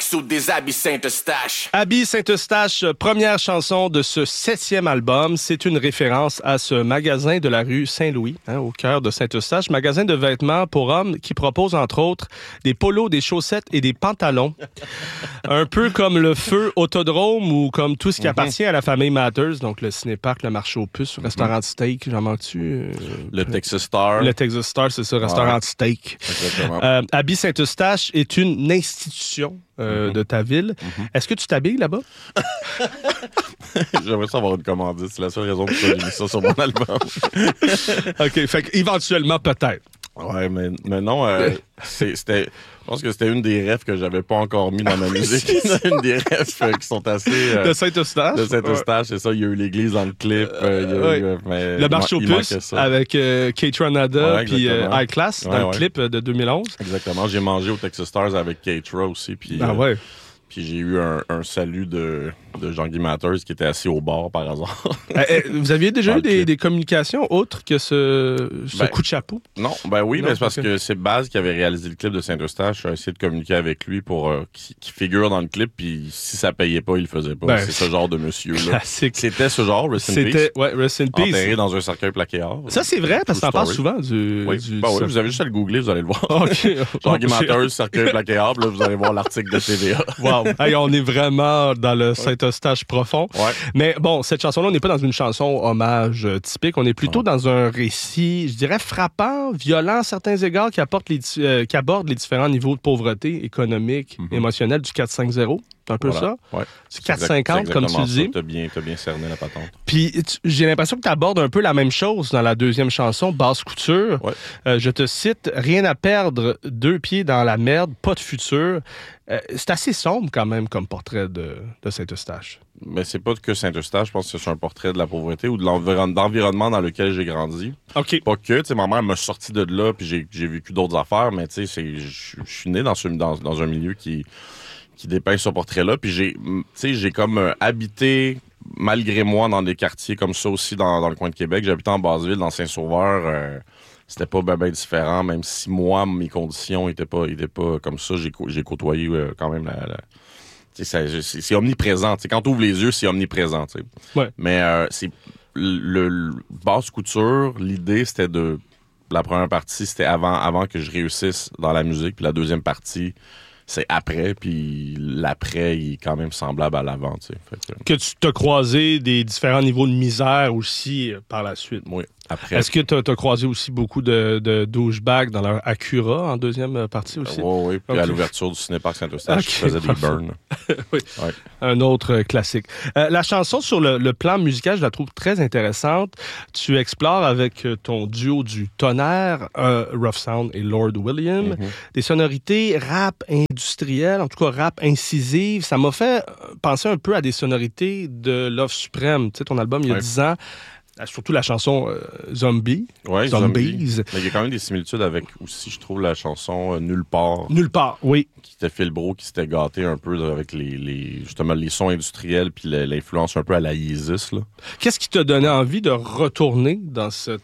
sous des habits Saint-Eustache. Habits Saint-Eustache, première chanson de ce 7e album. C'est une référence à ce magasin de la rue Saint-Louis, au cœur de Saint-Eustache. Magasin de vêtements pour hommes qui propose, entre autres, des polos, des chaussettes et des pantalons. Un peu comme le Feu Autodrome ou comme tout ce qui appartient à la famille Matters, donc le cinéparc, le marché aux puces, le restaurant de steak, j'en manque-tu? Le Texas Star. Le Texas Star, c'est ça, restaurant de steak. Exactement. Habits Saint-Eustache est une institution de ta ville. Est-ce que tu t'habilles là-bas? J'aimerais savoir une commandite. C'est la seule raison pour laquelle j'ai mis ça sur mon album. OK, fait qu'éventuellement, peut-être. Ouais, mais non, c'était... Je pense que c'était une des refs que j'avais pas encore mis dans ma musique. Une des refs qui sont assez... de Saint-Eustache? De Saint-Eustache, c'est ça. Il y a eu l'église dans le clip. Le marché aux puces avec Kate Ranada puis High Class dans le clip de 2011. Exactement. J'ai mangé au Texas Stars avec Kate Ra aussi. Puis, puis j'ai eu un salut de Jean-Guy Matters qui était assis au bar par hasard. Vous aviez déjà eu des communications autres que ce coup de chapeau? Non, oui, mais c'est parce que c'est Baz qui avait réalisé le clip de Saint-Eustache. J'ai essayé de communiquer avec lui pour qu'il figure dans le clip, puis si ça payait pas, il le faisait pas. C'est ce genre de monsieur-là. Classique. C'était ce genre, Rest in Peace. C'était, Rest in Peace. Enterré dans un cercueil plaqué or. Ça, c'est vrai, parce que t'en parles souvent du... Oui, vous avez juste à le googler, vous allez le voir. Okay. Jean-Guy Matters, cercueil plaqué or, là, vous allez voir l'article de TVA. Wow. Hey, on est vraiment dans le Saint-Eustache profond. Ouais. Mais bon, cette chanson-là, on n'est pas dans une chanson hommage typique. On est plutôt dans un récit, je dirais, frappant, violent à certains égards, qui aborde les différents niveaux de pauvreté économique, émotionnelle du 4-5-0. C'est un peu ça? Ouais. C'est 4,50, comme tu dis. T'as bien cerné la patente. Puis j'ai l'impression que tu abordes un peu la même chose dans la deuxième chanson, Basse Couture. Ouais. Je te cite, « Rien à perdre, 2 pieds dans la merde, pas de futur ». C'est assez sombre quand même comme portrait de Saint-Eustache. Mais c'est pas que Saint-Eustache, je pense que c'est un portrait de la pauvreté ou de l'environnement dans lequel j'ai grandi. OK. Pas que, tu sais, ma mère m'a sorti de là, puis j'ai vécu d'autres affaires, mais tu sais, je suis né dans un milieu qui dépeint ce portrait-là. Puis j'ai comme habité, malgré moi, dans des quartiers comme ça aussi dans le coin de Québec. J'habitais en Basse-Ville, dans Saint-Sauveur. C'était pas bien différent, même si moi, mes conditions étaient pas comme ça. J'ai côtoyé quand même c'est omniprésent. T'sais, quand tu ouvres les yeux, c'est omniprésent. T'sais. Ouais. Mais c'est le Basse Couture, l'idée, c'était la première partie, c'était avant que je réussisse dans la musique. Puis la deuxième partie, c'est après, puis l'après, il est quand même semblable à l'avant. Que tu t'as croisé des différents niveaux de misère aussi par la suite. Oui, après. Est-ce que tu as croisé aussi beaucoup de douchebags dans leur Acura en deuxième partie aussi? Oui, puis à l'ouverture du cinéparc Saint-Eustache, je faisais des burns. Oui, un autre classique. La chanson sur le plan musical, je la trouve très intéressante. Tu explores avec ton duo du tonnerre, Rough Sound et Lord William, des sonorités rap industrielles, en tout cas rap incisive. Ça m'a fait penser un peu à des sonorités de Love Supreme, tu sais, ton album il y a 10 ans. Surtout la chanson Zombie. Oui, Zombies. Mais il y a quand même des similitudes avec aussi, je trouve, la chanson Nulle part. Nulle part, oui. Qui était Phil Brault, qui s'était gâté un peu avec justement les sons industriels puis l'influence un peu à la Yeezus. Qu'est-ce qui t'a donné envie de retourner dans ce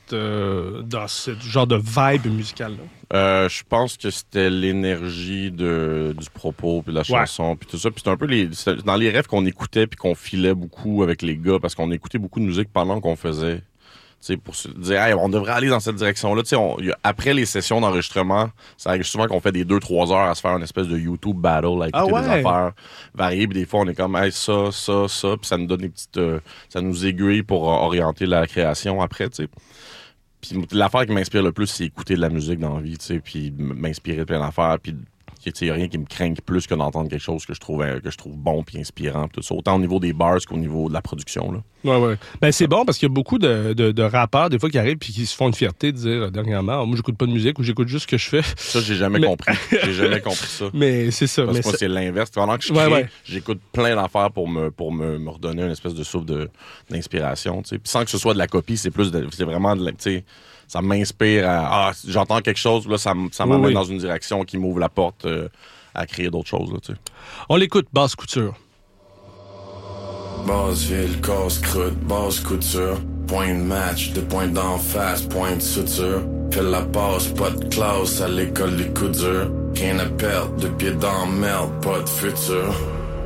genre de vibe musicale-là? Je pense que c'était l'énergie du propos puis de la chanson puis tout ça. Puis c'était un peu dans les rêves qu'on écoutait puis qu'on filait beaucoup avec les gars parce qu'on écoutait beaucoup de musique pendant qu'on faisait. Pour se dire, hey, on devrait aller dans cette direction-là. Après les sessions d'enregistrement, ça arrive souvent qu'on fait des 2-3 heures à se faire une espèce de YouTube battle, à écouter des affaires variées. Puis des fois, on est comme, hey, ça. Puis ça nous donne des petites. Ça nous aiguille pour orienter la création après, tu sais. Puis l'affaire qui m'inspire le plus, c'est écouter de la musique dans la vie, tu sais, puis m'inspirer de plein d'affaires. Puis il n'y a rien qui me craint plus que d'entendre quelque chose que je trouve bon puis inspirant. Tout ça. Autant au niveau des bars qu'au niveau de la production. Là. Ouais. Ben, c'est bon parce qu'il y a beaucoup de rappeurs, des fois, qui arrivent et qui se font une fierté de dire dernièrement, moi, j'écoute pas de musique ou j'écoute juste ce que je fais. Ça, j'ai jamais compris. J'ai jamais compris ça. Mais c'est ça. Parce que moi, c'est l'inverse. Pendant que je crée, j'écoute plein d'affaires pour me redonner une espèce de souffle d'inspiration. Puis sans que ce soit de la copie, c'est vraiment de la. Ça m'inspire j'entends quelque chose, là, ça m'amène dans une direction qui m'ouvre la porte à créer d'autres choses. Là, on l'écoute, Basse Couture. Basseville, casse-croûte, basse couture. Point de match, 2 points d'en face, point de suture. Fais la passe, pas de classe à l'école des coups durs. rien à perdre, de pied dans merde, pas de futur.